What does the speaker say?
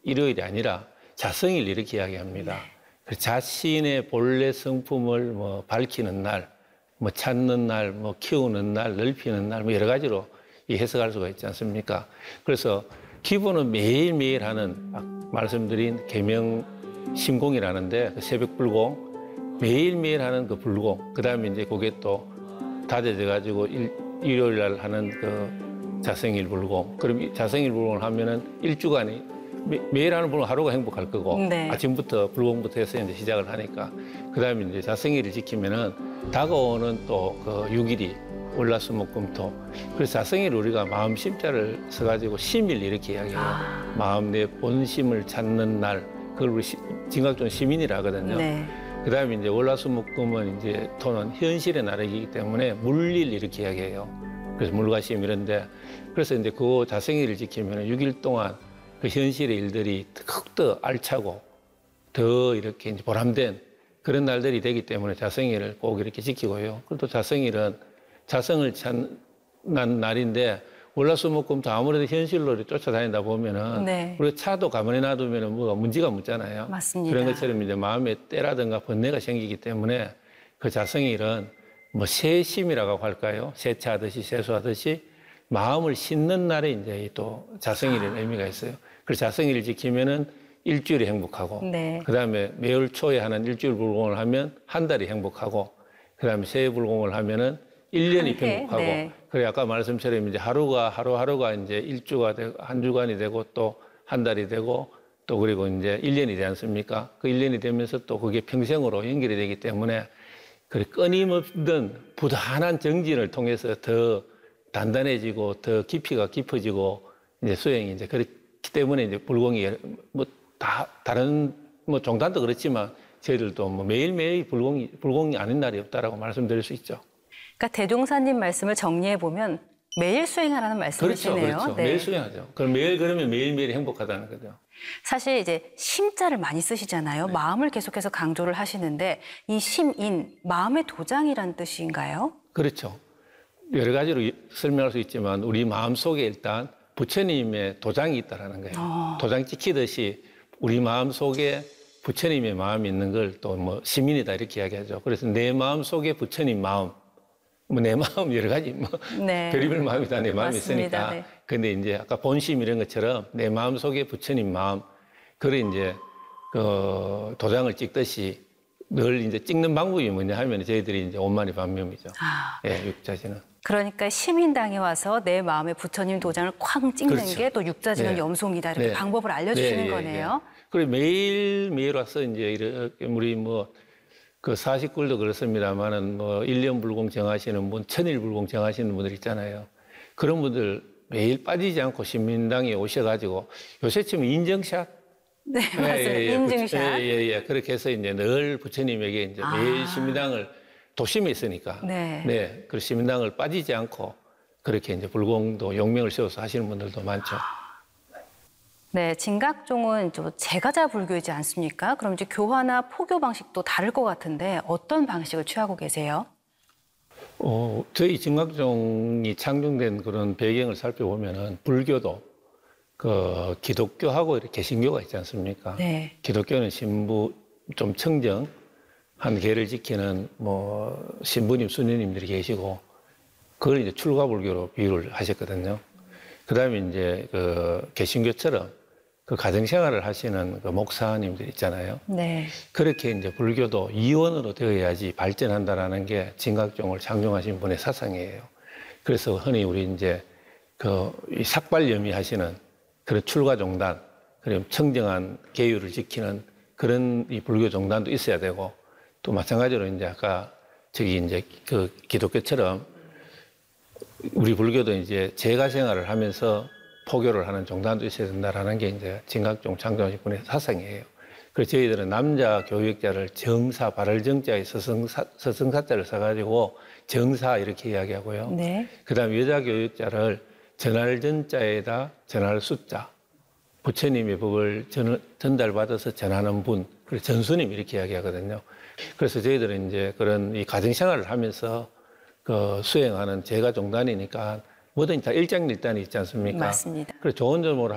일요일이 아니라 자성일 이렇게 이야기합니다. 그래서 자신의 본래 성품을 뭐 밝히는 날, 뭐 찾는 날, 뭐 키우는 날, 넓히는 날, 뭐 여러 가지로 이 해석할 수가 있지 않습니까? 그래서 기본은 매일매일 하는 말씀드린 계명 심공이라는데 그 새벽 불공, 매일매일 하는 그 불공, 그 다음에 이제 그게 또 다져져 가지고 일요일 날 하는 그 자성일 불공. 그럼 이 자성일 불공을 하면은 일주간이 매일 하는 불공 하루가 행복할 거고 네. 아침부터 불공부터 해서 이제 시작을 하니까 그 다음에 이제 자성일을 지키면은 다가오는 또 그 6일이 월화수목금토. 그래서 자성일 우리가 마음 심자를 써가지고 심일 이렇게 이야기해요. 마음 내 본심을 찾는 날. 그걸 우리 진각종 시민이라 하거든요. 네. 그 다음에 이제 월화수목금은 이제 토는 현실의 나라이기 때문에 물일 이렇게 이야기해요. 그래서 물과 심 이런데 그래서 이제 그 자성일을 지키면 6일 동안 그 현실의 일들이 더욱더 알차고 더 이렇게 이제 보람된 그런 날들이 되기 때문에 자성일을 꼭 이렇게 지키고요. 그리고 또 자성일은 자성을 찾는 날인데 월화수목금도 아무래도 현실로 쫓아다니다 보면은 네. 우리가 차도 가만히 놔두면은 뭐가 문제가 묻잖아요. 맞습니다. 그런 것처럼 이제 마음에 때라든가 번뇌가 생기기 때문에 그 자성일은 뭐 세심이라고 할까요? 세차하듯이 세수하듯이 마음을 씻는 날에 이제 또 자성일의 의미가 있어요. 그래서 자성일을 지키면은 일주일이 행복하고, 네. 그 다음에 매월 초에 하는 일주일 불공을 하면 한 달이 행복하고, 그 다음에 새해 불공을 하면은 1년이 한 해, 행복하고, 네. 그래 아까 말씀처럼 이제 하루하루가 이제 일주가 되고 한 주간이 되고 또 한 달이 되고 또 그리고 이제 1년이 되지 않습니까? 그 1년이 되면서 또 그게 평생으로 연결이 되기 때문에 그 끊임없는 부단한 정진을 통해서 더 단단해지고 더 깊이가 깊어지고 이제 수행이 이제 그렇기 때문에 이제 불공이 뭐 다 다른 뭐 종단도 그렇지만 저희들도 뭐 매일매일 불공이 아닌 날이 없다라고 말씀드릴 수 있죠. 그러니까 대종사님 말씀을 정리해 보면 매일 수행하라는 말씀이시네요. 그렇죠. 네. 매일 수행하죠. 그럼 매일 그러면 매일매일 행복하다는 거죠. 사실 이제 심자를 많이 쓰시잖아요. 네. 마음을 계속해서 강조를 하시는데 이 심인, 마음의 도장이란 뜻인가요? 그렇죠. 여러 가지로 설명할 수 있지만 우리 마음속에 일단 부처님의 도장이 있다라는 거예요. 도장 찍히듯이 우리 마음속에 부처님의 마음이 있는 걸 또 뭐 시민이다 이렇게 이야기하죠. 그래서 내 마음속에 부처님 마음, 뭐 내 마음 여러 가지 뭐 네. 별의별 마음이다 내 마음이 맞습니다. 있으니까. 네. 근데 이제 아까 본심 이런 것처럼 내 마음속에 부처님 마음, 그걸 이제 그 도장을 찍듯이 늘 이제 찍는 방법이 뭐냐 하면 저희들이 이제 온만이 반면이죠. 예, 육자지는. 그러니까 시민당에 와서 내 마음에 부처님 도장을 쾅 찍는 그렇죠. 게 또 육자지는 네. 염송이다 이렇게 네. 방법을 알려주시는 거네요. 그리고 매일 와서 이제 이렇게 우리 뭐 그 49일도 그렇습니다만은 뭐 1년 불공 정하시는 분, 1000일 불공 정하시는 분들 있잖아요. 그런 분들 매일 빠지지 않고 시민당에 오셔가지고 요새 지금 인증샷 네, 맞습니다. 인증샷. 그렇게 해서 이제 늘 부처님에게 이제 매일 시민당을 도심에 있으니까. 네. 그 시민당을 빠지지 않고 그렇게 이제 불공도 용명을 세워서 하시는 분들도 많죠. 네, 진각종은 제가자 불교이지 않습니까? 그럼 이제 교화나 포교 방식도 다를 것 같은데 어떤 방식을 취하고 계세요? 저희 진각종이 창중된 그런 배경을 살펴보면은 불교도 그 기독교하고 이렇게 개신교가 있지 않습니까? 네. 기독교는 신부 좀 청정한 계를 지키는 뭐 신부님, 수녀님들이 계시고 그걸 이제 출가불교로 비유를 하셨거든요. 그다음에 이제 그 개신교처럼 그 가정생활을 하시는 그 목사님들 있잖아요. 네. 그렇게 이제 불교도 이원으로 되어야지 발전한다라는 게 진각종을 창종하신 분의 사상이에요. 그래서 흔히 우리 이제 그 이 삭발염이 하시는 그런 출가종단, 그리고 청정한 계율을 지키는 그런 이 불교 종단도 있어야 되고 또 마찬가지로 이제 아까 저기 이제 그 기독교처럼 우리 불교도 이제 재가 생활을 하면서 포교를 하는 종단도 있어야 된다라는 게 이제 진각종 창종하신 분의 사상이에요. 그래서 저희들은 남자 교육자를 정사, 발을 정자에 서성사자를 써가지고 정사 이렇게 이야기하고요. 네. 그 다음에 여자 교육자를 전할 전자에다 전할 숫자, 부처님의 법을 전달받아서 전하는 분, 그래서 전수님 이렇게 이야기하거든요. 그래서 저희들은 이제 그런 이 가정생활을 하면서 그 수행하는 제가 종단이니까 뭐든 다 일장일단이 있지 않습니까? 맞습니다. 그래서 좋은 점으로